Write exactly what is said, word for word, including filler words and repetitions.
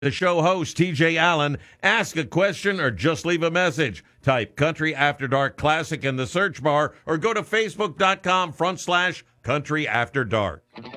The show host, T J Allen. Ask a question or just leave a message. Type Country After Dark Classic in the search bar or go to facebook.com front slash Country After Dark.